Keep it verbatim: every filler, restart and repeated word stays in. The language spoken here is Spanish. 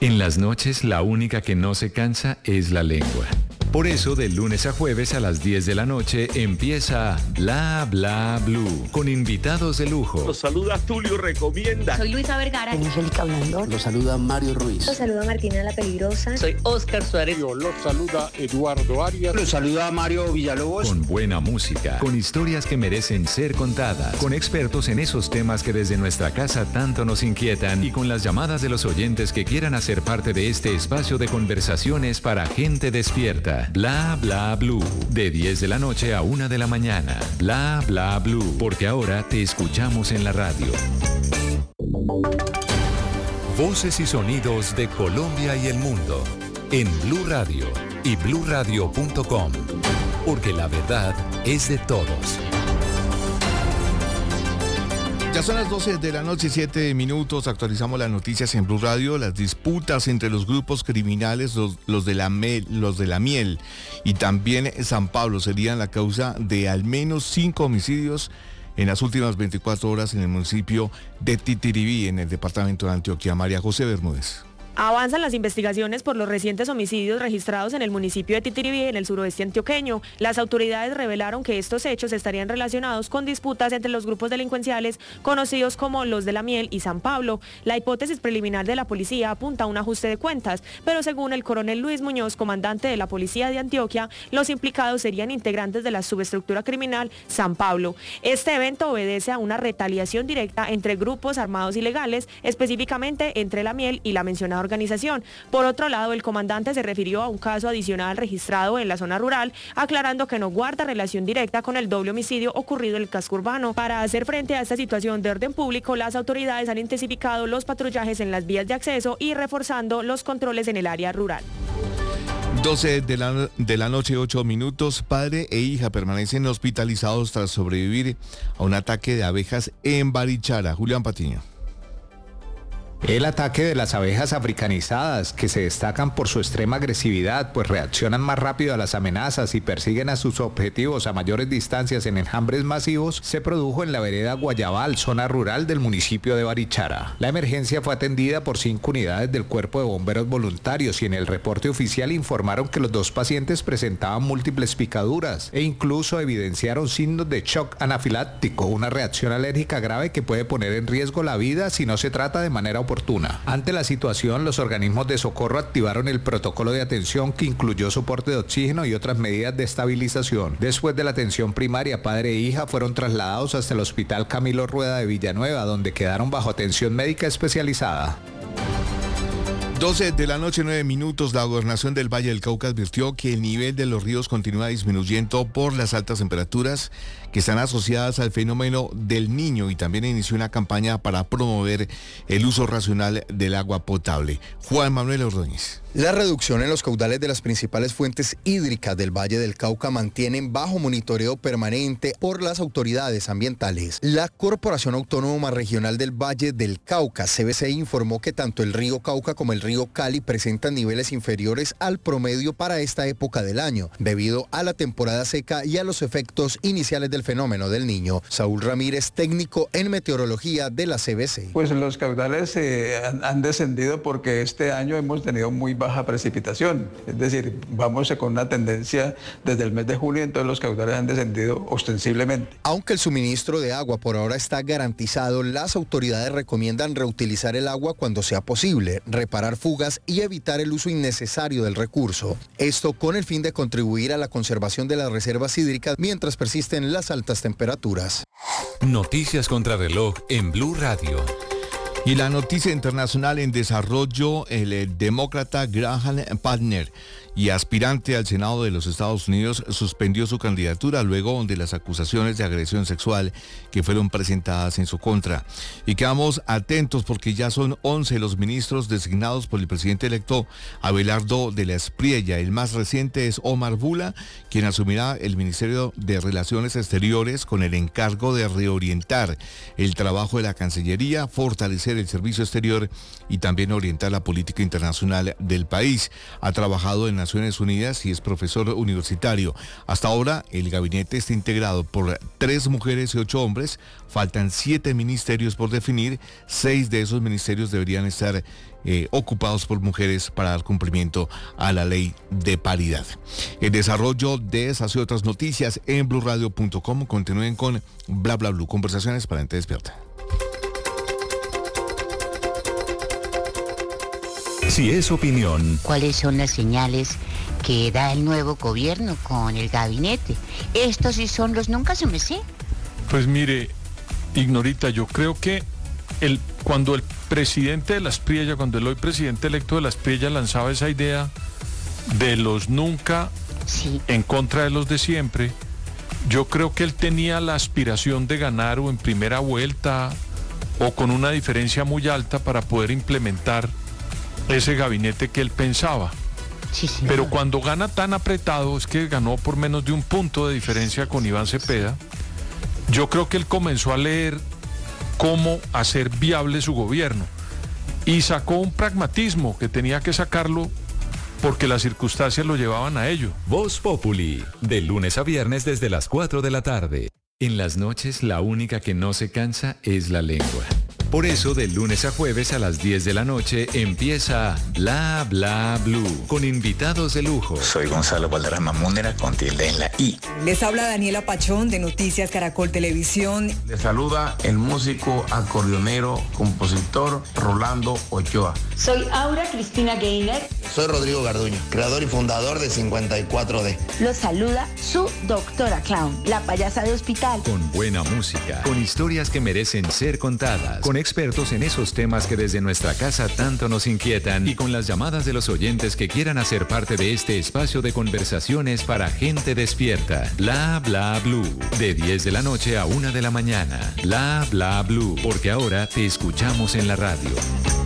En las noches, la única que no se cansa es la lengua. Por eso, de lunes a jueves a las diez de la noche empieza Bla Bla Blue, con invitados de lujo. Los saluda Tulio Recomienda. Soy Luisa Vergara. Soy Angélica Blandón. Los saluda Mario Ruiz. Los saluda Martina La Peligrosa. Soy Oscar Suárez. Los saluda Eduardo Arias. Los saluda Mario Villalobos. Con buena música, con historias que merecen ser contadas, con expertos en esos temas que desde nuestra casa tanto nos inquietan y con las llamadas de los oyentes que quieran hacer parte de este espacio de conversaciones para gente despierta. Bla Bla Blue, de diez de la noche a una de la mañana. Bla Bla Blue, porque ahora te escuchamos en la radio. Voces y sonidos de Colombia y el mundo en Blue Radio y blue radio punto com, porque la verdad es de todos. Ya son las doce de la noche, siete minutos. Actualizamos las noticias en Blue Radio. Las disputas entre los grupos criminales, los, los, de la Mel, los de la Miel y también San Pablo serían la causa de al menos cinco homicidios en las últimas veinticuatro horas en el municipio de Titiribí, en el departamento de Antioquia. María José Bermúdez. Avanzan las investigaciones por los recientes homicidios registrados en el municipio de Titiribí, en el suroeste antioqueño. Las autoridades revelaron que estos hechos estarían relacionados con disputas entre los grupos delincuenciales conocidos como los de la Miel y San Pablo. La hipótesis preliminar de la policía apunta a un ajuste de cuentas, pero según el coronel Luis Muñoz, comandante de la policía de Antioquia, los implicados serían integrantes de la subestructura criminal San Pablo. Este evento obedece a una retaliación directa entre grupos armados ilegales, específicamente entre la Miel y la mencionada organización. Por otro lado, el comandante se refirió a un caso adicional registrado en la zona rural, aclarando que no guarda relación directa con el doble homicidio ocurrido en el casco urbano. Para hacer frente a esta situación de orden público, las autoridades han intensificado los patrullajes en las vías de acceso y reforzando los controles en el área rural. doce de la, de la noche, ocho minutos. Padre e hija permanecen hospitalizados tras sobrevivir a un ataque de abejas en Barichara. Julián Patiño. El ataque de las abejas africanizadas, que se destacan por su extrema agresividad, pues reaccionan más rápido a las amenazas y persiguen a sus objetivos a mayores distancias en enjambres masivos, se produjo en la vereda Guayabal, zona rural del municipio de Barichara. La emergencia fue atendida por cinco unidades del Cuerpo de Bomberos Voluntarios y en el reporte oficial informaron que los dos pacientes presentaban múltiples picaduras e incluso evidenciaron signos de shock anafiláctico, una reacción alérgica grave que puede poner en riesgo la vida si no se trata de manera oportuna. Ante la situación, los organismos de socorro activaron el protocolo de atención que incluyó soporte de oxígeno y otras medidas de estabilización. Después de la atención primaria, padre e hija fueron trasladados hasta el Hospital Camilo Rueda de Villanueva, donde quedaron bajo atención médica especializada. doce de la noche, nueve minutos. La Gobernación del Valle del Cauca advirtió que el nivel de los ríos continúa disminuyendo por las altas temperaturas que están asociadas al fenómeno del Niño y también inició una campaña para promover el uso racional del agua potable. Juan Manuel Ordóñez. La reducción en los caudales de las principales fuentes hídricas del Valle del Cauca mantienen bajo monitoreo permanente por las autoridades ambientales. La Corporación Autónoma Regional del Valle del Cauca, C B C, informó que tanto el río Cauca como el río Cali presentan niveles inferiores al promedio para esta época del año, debido a la temporada seca y a los efectos iniciales del fenómeno del Niño. Saúl Ramírez, técnico en meteorología de la C B C. Pues los caudales eh, han, han descendido porque este año hemos tenido muy baja precipitación, es decir, vamos con una tendencia desde el mes de julio, entonces los caudales han descendido ostensiblemente. Aunque el suministro de agua por ahora está garantizado, las autoridades recomiendan reutilizar el agua cuando sea posible, reparar fugas y evitar el uso innecesario del recurso. Esto con el fin de contribuir a la conservación de las reservas hídricas mientras persisten las altas temperaturas. Noticias contra reloj en Blue Radio. Y la noticia internacional en desarrollo, el, el demócrata Graham Padner y aspirante al Senado de los Estados Unidos suspendió su candidatura luego de las acusaciones de agresión sexual que fueron presentadas en su contra. Y quedamos atentos porque ya son once los ministros designados por el presidente electo Abelardo de la Espriella. El más reciente es Omar Bula, quien asumirá el Ministerio de Relaciones Exteriores con el encargo de reorientar el trabajo de la Cancillería, fortalecer fortalecer el servicio exterior y también orientar la política internacional del país. Ha trabajado en Naciones Unidas y es profesor universitario. Hasta ahora, el gabinete está integrado por tres mujeres y ocho hombres. Faltan siete ministerios por definir. Seis de esos ministerios deberían estar eh, ocupados por mujeres para dar cumplimiento a la ley de paridad. El desarrollo de esas y otras noticias en blue radio punto com. Continúen con Bla Bla Blue, conversaciones para gente despierta. Si es opinión, ¿cuáles son las señales que da el nuevo gobierno con el gabinete? Estos sí son los nunca se me sé. Pues mire, Ignorita, yo creo que el, cuando el presidente de las Priella, cuando el hoy presidente electo de las Priella lanzaba esa idea de los nunca sí. en contra de los de siempre, yo creo que él tenía la aspiración de ganar o en primera vuelta o con una diferencia muy alta para poder implementar ese gabinete que él pensaba. Sí, sí, Pero no. cuando gana tan apretado, es que ganó por menos de un punto de diferencia con Iván Cepeda, yo creo que él comenzó a leer cómo hacer viable su gobierno y sacó un pragmatismo que tenía que sacarlo porque las circunstancias lo llevaban a ello. Voz Populi, de lunes a viernes desde las cuatro de la tarde. En las noches la única que no se cansa es la lengua. Por eso, de lunes a jueves a las diez de la noche empieza Bla Bla Blue, con invitados de lujo. Soy Gonzalo Valderrama Múnera, con tilde en la I. Les habla Daniela Pachón, de Noticias Caracol Televisión. Les saluda el músico, acordeonero, compositor Rolando Ochoa. Soy Aura Cristina Gainer. Soy Rodrigo Garduño, creador y fundador de cincuenta y cuatro D. Los saluda su doctora Clown, la payasa de hospital. Con buena música, con historias que merecen ser contadas, con expertos en esos temas que desde nuestra casa tanto nos inquietan y con las llamadas de los oyentes que quieran hacer parte de este espacio de conversaciones para gente despierta. Bla Bla Blue, de diez de la noche a una de la mañana. Bla Bla Blue, porque ahora te escuchamos en la radio.